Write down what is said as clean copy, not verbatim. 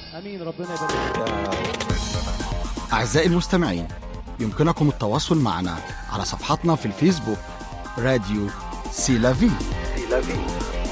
امين. ربنا يبارك. أعزائي المستمعين، يمكنكم التواصل معنا على صفحتنا في الفيسبوك راديو سي لافي.